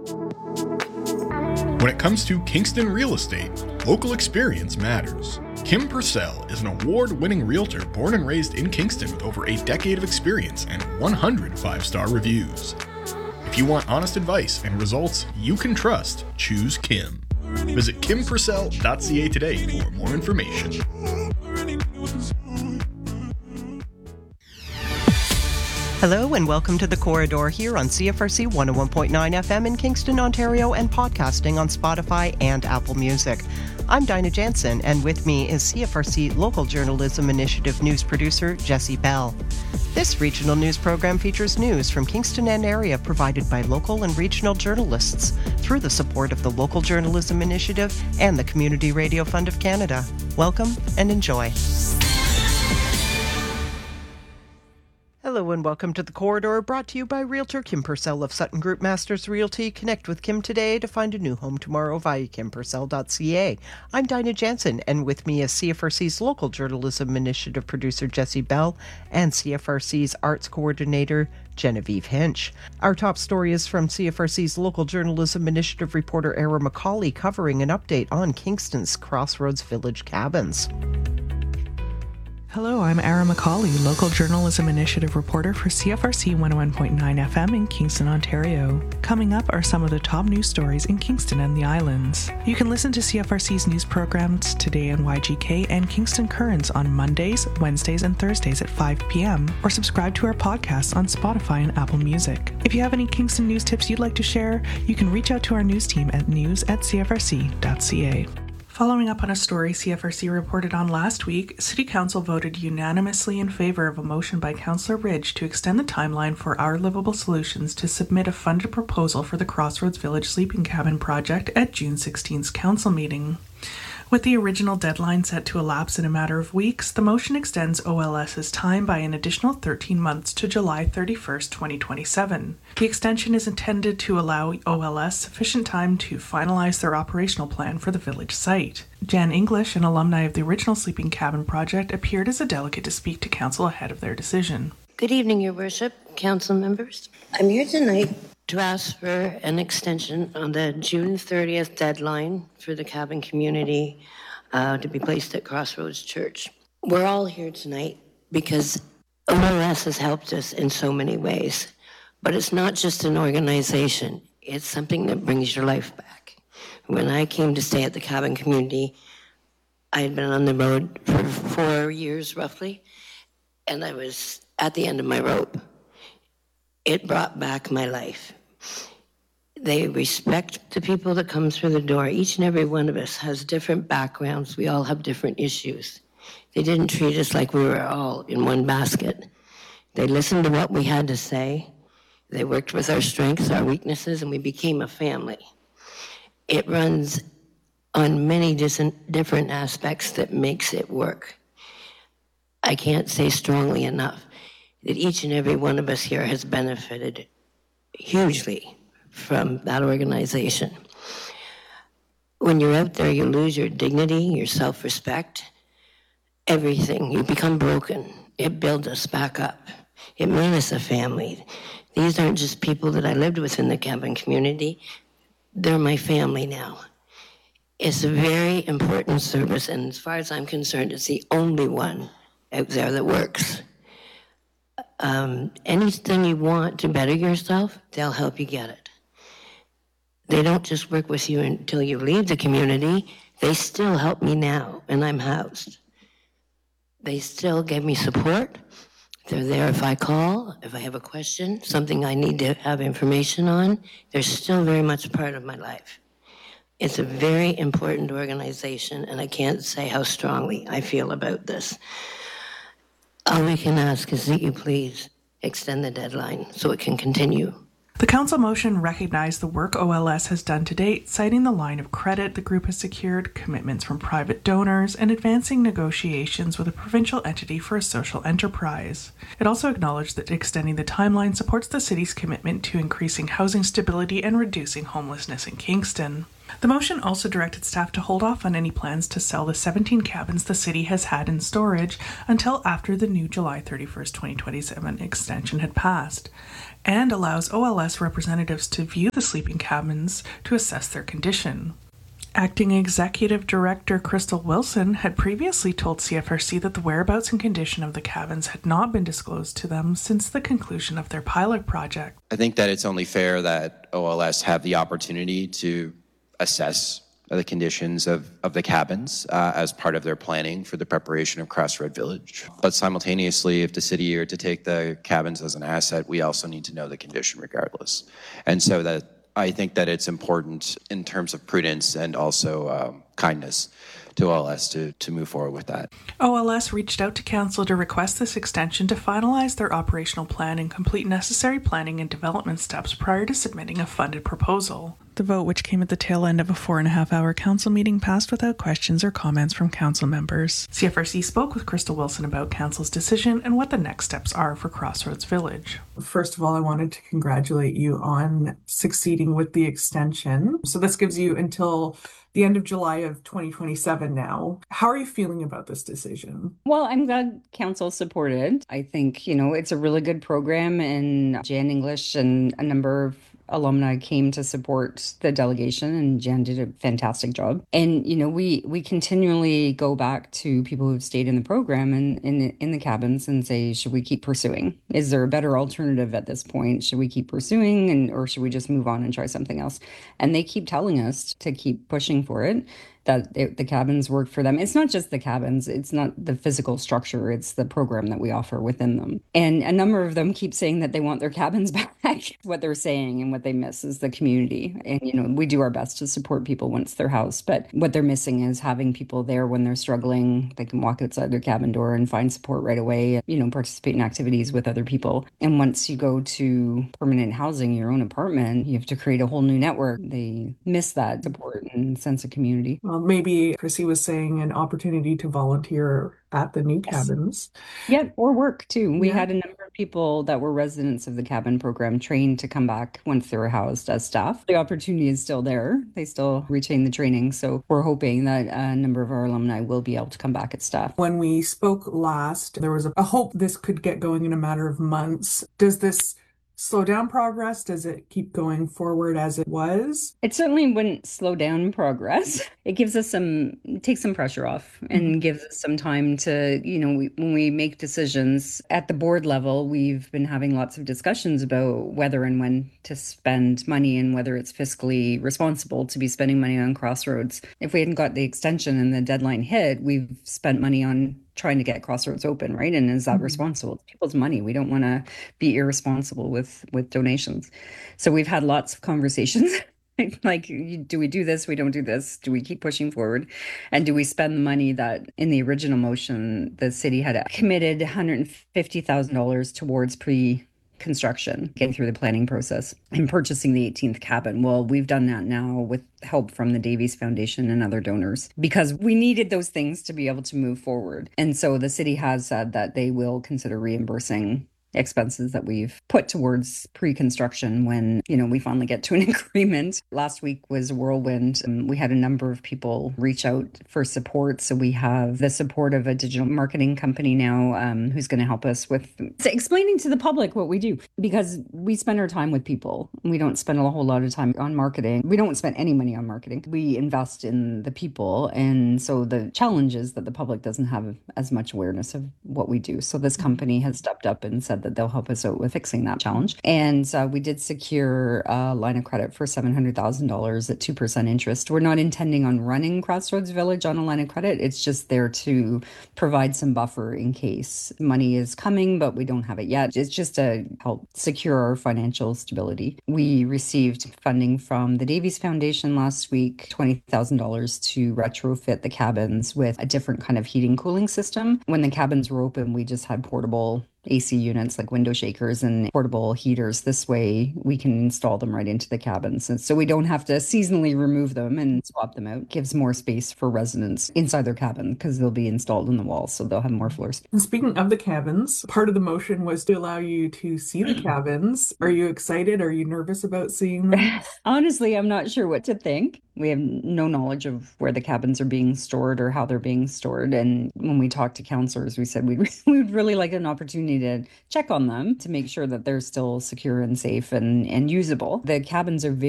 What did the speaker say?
When it comes to Kingston real estate, local experience matters. Kim Purcell is an award-winning realtor born and raised in Kingston with over a decade of experience and 100 five-star reviews. If you want honest advice and results you can trust, choose Kim. Visit kimpurcell.ca today for more information. Hello and welcome to The Corridor here on CFRC 101.9 FM in Kingston, Ontario, and podcasting on Spotify and Apple Music. I'm Dinah Jansen, and with me is CFRC Local Journalism Initiative news producer Jessie Bell. This regional news program features news from Kingston and area provided by local and regional journalists through the support of the Local Journalism Initiative and the Community Radio Fund of Canada. Welcome and enjoy. Hello and welcome to The Corridor, brought to you by Realtor Kim Purcell of Sutton Group Masters Realty. Connect with Kim today to find a new home tomorrow via kimpurcell.ca. I'm Dinah Jansen, and with me is CFRC's Local Journalism Initiative producer Jessie Bell and CFRC's Arts Coordinator Genevieve Hinch. Our top story is from CFRC's Local Journalism Initiative reporter Era McCauley, covering an update on Kingston's Crossroads Village cabins. Hello, I'm Era McCauley, Local Journalism Initiative reporter for CFRC 101.9 FM in Kingston, Ontario. Coming up are some of the top news stories in Kingston and the Islands. You can listen to CFRC's news programs Today in YGK and Kingston Currents on Mondays, Wednesdays, and Thursdays at 5 p.m. or subscribe to our podcasts on Spotify and Apple Music. If you have any Kingston news tips you'd like to share, you can reach out to our news team at news@cfrc.ca. Following up on a story CFRC reported on last week, City Council voted unanimously in favour of a motion by Councillor Ridge to extend the timeline for Our Livable Solutions to submit a funded proposal for the Crossroads Village Sleeping Cabin project at June 16th's council meeting. With the original deadline set to elapse in a matter of weeks, the motion extends OLS's time by an additional 13 months to July 31st, 2027. The extension is intended to allow OLS sufficient time to finalize their operational plan for the village site. Jan English, an alumni of the original Sleeping Cabin project, appeared as a delegate to speak to council ahead of their decision. Good evening, Your Worship, council members. I'm here tonight to ask for an extension on the June 30th deadline for the cabin community to be placed at Crossroads Church. We're all here tonight because OLS has helped us in so many ways, but it's not just an organization. It's something that brings your life back. When I came to stay at the cabin community, I had been on the road for 4 years roughly, and I was at the end of my rope. It brought back my life. They respect the people that come through the door. Each and every one of us has different backgrounds. We all have different issues. They didn't treat us like we were all in one basket. They listened to what we had to say. They worked with our strengths, our weaknesses, and we became a family. It runs on many different aspects that makes it work. I can't say strongly enough that each and every one of us here has benefited hugely from that organization. When you're out there, you lose your dignity, your self-respect, everything. You become broken. It builds us back up. It made us a family. These aren't just people that I lived with in the cabin community. They're my family now. It's a very important service, and as far as I'm concerned, it's the only one out there that works. Anything you want to better yourself, they'll help you get it. They don't just work with you until you leave the community. They still help me now, and I'm housed. They still give me support. They're there if I call, if I have a question, something I need to have information on. They're still very much a part of my life. It's a very important organization, and I can't say how strongly I feel about this. All we can ask is that you please extend the deadline so it can continue. The council motion recognized the work OLS has done to date, citing the line of credit the group has secured, commitments from private donors, and advancing negotiations with a provincial entity for a social enterprise. It also acknowledged that extending the timeline supports the city's commitment to increasing housing stability and reducing homelessness in Kingston. The motion also directed staff to hold off on any plans to sell the 17 cabins the city has had in storage until after the new July 31st, 2027 extension had passed, and allows OLS representatives to view the sleeping cabins to assess their condition. Acting Executive Director Crystal Wilson had previously told CFRC that the whereabouts and condition of the cabins had not been disclosed to them since the conclusion of their pilot project. I think that it's only fair that OLS have the opportunity to assess the conditions of the cabins as part of their planning for the preparation of Crossroad Village. But simultaneously, if the city were to take the cabins as an asset, we also need to know the condition regardless. And so that I think that it's important in terms of prudence and also kindness to OLS to move forward with that. OLS reached out to Council to request this extension to finalize their operational plan and complete necessary planning and development steps prior to submitting a funded proposal. The vote, which came at the tail end of a 4.5-hour council meeting, passed without questions or comments from council members. CFRC spoke with Crystal Wilson about council's decision and what the next steps are for Crossroads Village. First of all, I wanted to congratulate you on succeeding with the extension. So this gives you until the end of July of 2027 now. How are you feeling about this decision? Well, I'm glad council supported. I think, it's a really good program, and Jan English and a number of alumni came to support the delegation, and Jan did a fantastic job. And, we continually go back to people who've stayed in the program and in the cabins and say, should we keep pursuing? Is there a better alternative at this point? Should we keep pursuing or should we just move on and try something else? And they keep telling us to keep pushing for it, that the cabins work for them. It's not just the cabins. It's not the physical structure. It's the program that we offer within them. And a number of them keep saying that they want their cabins back. What they're saying and what they miss is the community. And, we do our best to support people once they're housed. But what they're missing is having people there when they're struggling. They can walk outside their cabin door and find support right away, participate in activities with other people. And once you go to permanent housing, your own apartment, you have to create a whole new network. They miss that support and sense of community. Maybe Chrissy was saying an opportunity to volunteer at the new cabins. Yeah, or work too. We had a number of people that were residents of the cabin program trained to come back once they were housed as staff. The opportunity is still there. They still retain the training. So we're hoping that a number of our alumni will be able to come back as staff. When we spoke last, there was a hope this could get going in a matter of months. Does this slow down progress? Does it keep going forward as it was? It certainly wouldn't slow down progress. It gives us takes some pressure off and gives us some time to, when we make decisions at the board level, we've been having lots of discussions about whether and when to spend money and whether it's fiscally responsible to be spending money on Crossroads. If we hadn't got the extension and the deadline hit, we've spent money on trying to get Crossroads open, right? And is that responsible? It's people's money. We don't want to be irresponsible with donations. So we've had lots of conversations. Like, do we do this? We don't do this. Do we keep pushing forward? And do we spend the money that in the original motion, the city had committed $150,000 towards construction, getting through the planning process and purchasing the 18th cabin. Well, we've done that now with help from the Davies Foundation and other donors because we needed those things to be able to move forward. And so the city has said that they will consider reimbursing expenses that we've put towards pre-construction when, we finally get to an agreement. Last week was a whirlwind. We had a number of people reach out for support. So we have the support of a digital marketing company now who's going to help us with explaining to the public what we do, because we spend our time with people. We don't spend a whole lot of time on marketing. We don't spend any money on marketing. We invest in the people. And so the challenge is that the public doesn't have as much awareness of what we do. So this company has stepped up and said that they'll help us out with fixing that challenge. And we did secure a line of credit for $700,000 at 2% interest. We're not intending on running Crossroads Village on a line of credit. It's just there to provide some buffer in case money is coming, but we don't have it yet. It's just to help secure our financial stability. We received funding from the Davies Foundation last week, $20,000 to retrofit the cabins with a different kind of heating cooling system. When the cabins were open, we just had portable AC units like window shakers and portable heaters. This way we can install them right into the cabins. And so we don't have to seasonally remove them and swap them out. Gives more space for residents inside their cabin because they'll be installed in the walls. So they'll have more floors. And speaking of the cabins, part of the motion was to allow you to see the cabins. Are you excited? Are you nervous about seeing them? Honestly, I'm not sure what to think. We have no knowledge of where the cabins are being stored or how they're being stored. And when we talked to counselors, we said we'd really like an opportunity to check on them to make sure that they're still secure and safe and usable. The cabins are very